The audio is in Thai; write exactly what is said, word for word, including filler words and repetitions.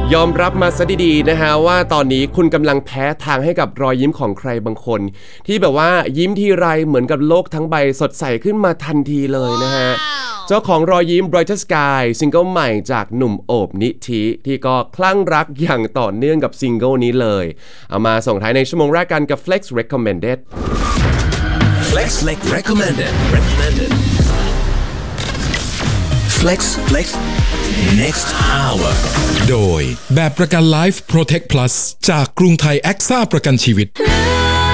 ยอมรับมาซะดีๆนะฮะว่าตอนนี้คุณกำลังแพ้ทางให้กับรอยยิ้มของใครบางคนที่แบบว่ายิ้มทีไรเหมือนกับโลกทั้งใบสดใสขึ้นมาทันทีเลยนะฮะ wow. เจ้าของรอยยิ้ม Brighter Sky ซิงเกิลใหม่จากหนุ่มโอบนิธิที่ก็คลั่งรักอย่างต่อเนื่องกับซิงเกิลนี้เลยเอามาส่งท้ายในชั่วโมงแรกกันกับ Flex Recommended Flex Recommended Recommended Flex Flex Next Hour โดยแบบประกัน Life Protect Plus จากกรุงไทยแอ็กซ่าประกันชีวิต